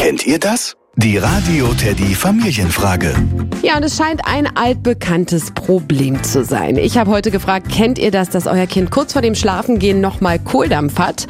Kennt ihr das? Die Radio Teddy Familienfrage. Ja, und es scheint ein altbekanntes Problem zu sein. Ich habe heute gefragt, kennt ihr das, dass euer Kind kurz vor dem Schlafengehen nochmal Kohldampf hat?